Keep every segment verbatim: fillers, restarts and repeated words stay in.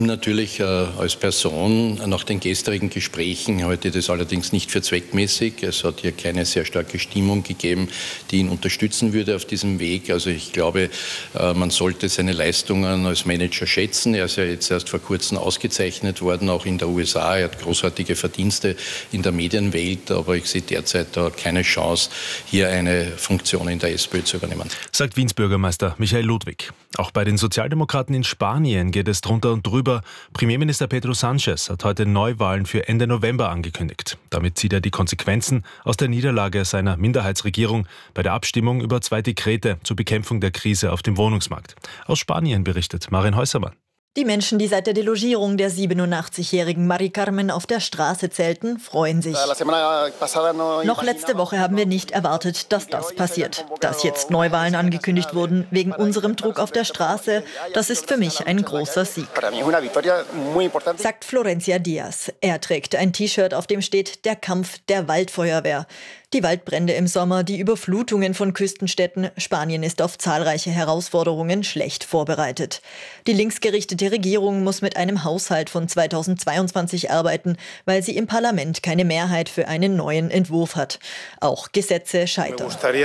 Natürlich äh, als Person nach den gestrigen Gesprächen halte ich das allerdings nicht für zweckmäßig. Es hat hier keine sehr starke Stimmung gegeben, die ihn unterstützen würde auf diesem Weg. Also ich glaube, äh, man sollte seine Leistungen als Manager schätzen. Er ist ja jetzt erst vor kurzem ausgezeichnet worden, auch in der U S A. Er hat großartige Verdienste in der Medienwelt, aber ich sehe derzeit da keine Chance, hier eine Funktion in der SPÖ zu übernehmen. Sagt Wiens Bürgermeister Michael Ludwig. Auch bei den Sozialdemokraten in Spanien geht es drunter und drüber. Premierminister Pedro Sánchez hat heute Neuwahlen für Ende November angekündigt. Damit zieht er die Konsequenzen aus der Niederlage seiner Minderheitsregierung bei der Abstimmung über zwei Dekrete zur Bekämpfung der Krise auf dem Wohnungsmarkt. Aus Spanien berichtet Marin Häusermann. Die Menschen, die seit der Delogierung der siebenundachtzigjährigen Mari Carmen auf der Straße zelten, freuen sich. Noch letzte Woche haben wir nicht erwartet, dass das passiert. Dass jetzt Neuwahlen angekündigt wurden wegen unserem Druck auf der Straße, das ist für mich ein großer Sieg, sagt Florencia Diaz. Er trägt ein T-Shirt, auf dem steht „Der Kampf der Waldfeuerwehr". Die Waldbrände im Sommer, die Überflutungen von Küstenstädten. Spanien ist auf zahlreiche Herausforderungen schlecht vorbereitet. Die linksgerichtete Regierung muss mit einem Haushalt von zweitausendzweiundzwanzig arbeiten, weil sie im Parlament keine Mehrheit für einen neuen Entwurf hat. Auch Gesetze scheitern.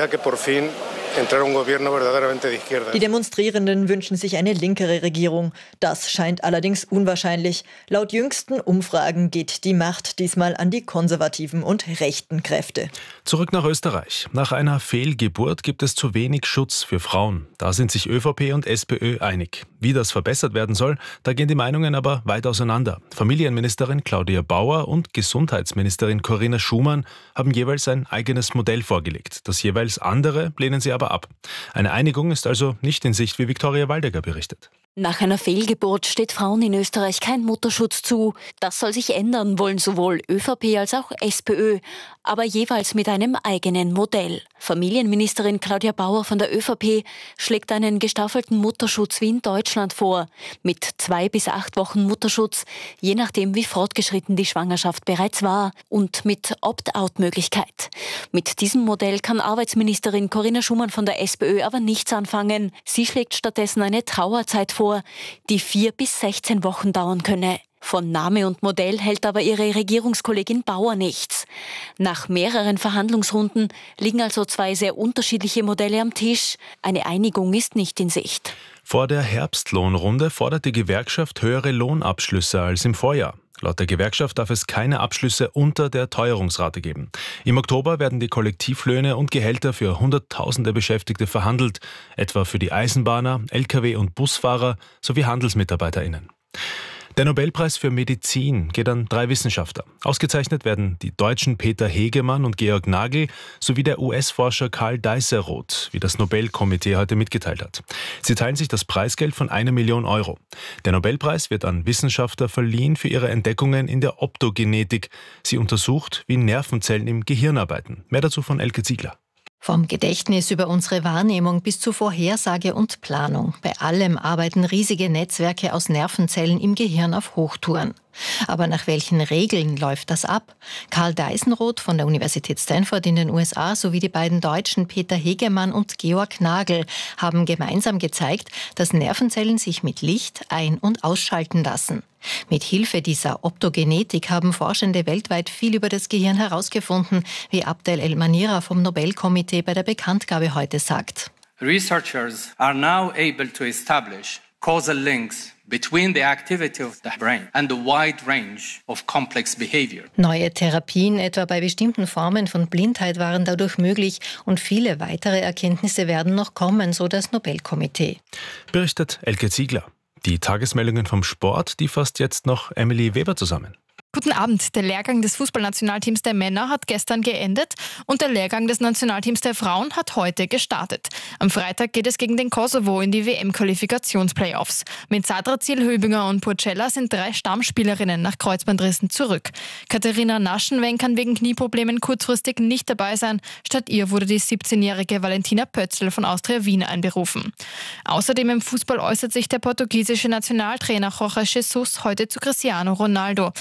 Die Demonstrierenden wünschen sich eine linkere Regierung. Das scheint allerdings unwahrscheinlich. Laut jüngsten Umfragen geht die Macht diesmal an die konservativen und rechten Kräfte. Zurück nach Österreich. Nach einer Fehlgeburt gibt es zu wenig Schutz für Frauen. Da sind sich ÖVP und SPÖ einig. Wie das verbessert werden soll, da gehen die Meinungen aber weit auseinander. Familienministerin Claudia Bauer und Gesundheitsministerin Corinna Schumann haben jeweils ein eigenes Modell vorgelegt. Das jeweils andere lehnen sie aber ab. Eine Einigung ist also nicht in Sicht, wie Viktoria Waldecker berichtet. Nach einer Fehlgeburt steht Frauen in Österreich kein Mutterschutz zu. Das soll sich ändern, wollen sowohl ÖVP als auch SPÖ, aber jeweils mit einem eigenen Modell. Familienministerin Claudia Bauer von der ÖVP schlägt einen gestaffelten Mutterschutz wie in Deutschland vor, mit zwei bis acht Wochen Mutterschutz, je nachdem wie fortgeschritten die Schwangerschaft bereits war, und mit Opt-out-Möglichkeit. Mit diesem Modell kann Arbeitsministerin Corinna Schumann von der SPÖ aber nichts anfangen. Sie schlägt stattdessen eine Trauerzeit vor, die vier bis sechzehn Wochen dauern könne. Von Name und Modell hält aber ihre Regierungskollegin Bauer nichts. Nach mehreren Verhandlungsrunden liegen also zwei sehr unterschiedliche Modelle am Tisch. Eine Einigung ist nicht in Sicht. Vor der Herbstlohnrunde fordert die Gewerkschaft höhere Lohnabschlüsse als im Vorjahr. Laut der Gewerkschaft darf es keine Abschlüsse unter der Teuerungsrate geben. Im Oktober werden die Kollektivlöhne und Gehälter für Hunderttausende Beschäftigte verhandelt, etwa für die Eisenbahner, L K W- und Busfahrer sowie HandelsmitarbeiterInnen. Der Nobelpreis für Medizin geht an drei Wissenschaftler. Ausgezeichnet werden die Deutschen Peter Hegemann und Georg Nagel sowie der U S-Forscher Karl Deisseroth, wie das Nobelkomitee heute mitgeteilt hat. Sie teilen sich das Preisgeld von einer Million Euro. Der Nobelpreis wird an Wissenschaftler verliehen für ihre Entdeckungen in der Optogenetik. Sie untersucht, wie Nervenzellen im Gehirn arbeiten. Mehr dazu von Elke Ziegler. Vom Gedächtnis über unsere Wahrnehmung bis zu Vorhersage und Planung. Bei allem arbeiten riesige Netzwerke aus Nervenzellen im Gehirn auf Hochtouren. Aber nach welchen Regeln läuft das ab? Karl Deisseroth von der Universität Stanford in den U S A sowie die beiden Deutschen Peter Hegemann und Georg Nagel haben gemeinsam gezeigt, dass Nervenzellen sich mit Licht ein- und ausschalten lassen. Mit Hilfe dieser Optogenetik haben Forschende weltweit viel über das Gehirn herausgefunden, wie Abdel El-Manira vom Nobelkomitee bei der Bekanntgabe heute sagt. Researchers are now able to establish causal links between the activity of the brain and the wide range of complex behavior. Neue Therapien, etwa bei bestimmten Formen von Blindheit, waren dadurch möglich und viele weitere Erkenntnisse werden noch kommen, so das Nobelkomitee. Berichtet Elke Ziegler. Die Tagesmeldungen vom Sport, die fasst jetzt noch Emily Weber zusammen. Guten Abend. Der Lehrgang des Fußballnationalteams der Männer hat gestern geendet und der Lehrgang des Nationalteams der Frauen hat heute gestartet. Am Freitag geht es gegen den Kosovo in die W M-Qualifikationsplayoffs. Mit Sadrazil, Höbinger und Purcella sind drei Stammspielerinnen nach Kreuzbandrissen zurück. Katharina Naschenweng kann wegen Knieproblemen kurzfristig nicht dabei sein. Statt ihr wurde die siebzehnjährige Valentina Pötzl von Austria Wien einberufen. Außerdem im Fußball äußert sich der portugiesische Nationaltrainer Jorge Jesus heute zu Cristiano Ronaldo. Der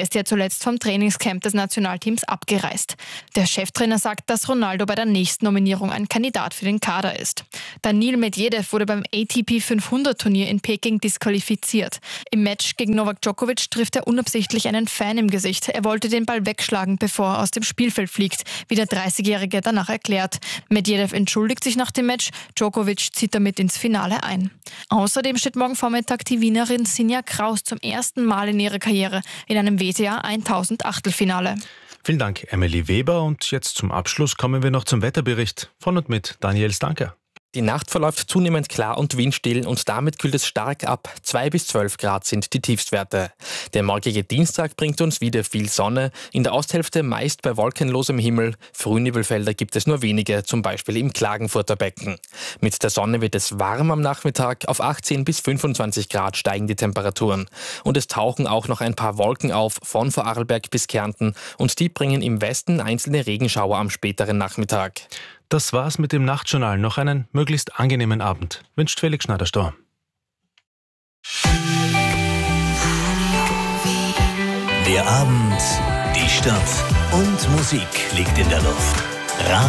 ist ja zuletzt vom Trainingscamp des Nationalteams abgereist. Der Cheftrainer sagt, dass Ronaldo bei der nächsten Nominierung ein Kandidat für den Kader ist. Daniil Medvedev wurde beim A T P fünfhundert Turnier in Peking disqualifiziert. Im Match gegen Novak Djokovic trifft er unabsichtlich einen Fan im Gesicht. Er wollte den Ball wegschlagen, bevor er aus dem Spielfeld fliegt, wie der dreißigjährige danach erklärt. Medvedev entschuldigt sich nach dem Match, Djokovic zieht damit ins Finale ein. Außerdem steht morgen Vormittag die Wienerin Sinja Kraus zum ersten Mal in ihrer Karriere in einem W T A tausend Achtelfinale. Vielen Dank, Emily Weber. Und jetzt zum Abschluss kommen wir noch zum Wetterbericht von und mit Daniel Stanker. Die Nacht verläuft zunehmend klar und windstill und damit kühlt es stark ab. zwei bis zwölf Grad sind die Tiefstwerte. Der morgige Dienstag bringt uns wieder viel Sonne. In der Osthälfte meist bei wolkenlosem Himmel. Frühnebelfelder gibt es nur wenige, zum Beispiel im Klagenfurter Becken. Mit der Sonne wird es warm am Nachmittag. Auf achtzehn bis fünfundzwanzig Grad steigen die Temperaturen. Und es tauchen auch noch ein paar Wolken auf, von Vorarlberg bis Kärnten. Und die bringen im Westen einzelne Regenschauer am späteren Nachmittag. Das war's mit dem Nachtjournal. Noch einen möglichst angenehmen Abend. Wünscht Felix Schneider-Storr. Der Abend, die Stadt und Musik liegt in der Luft.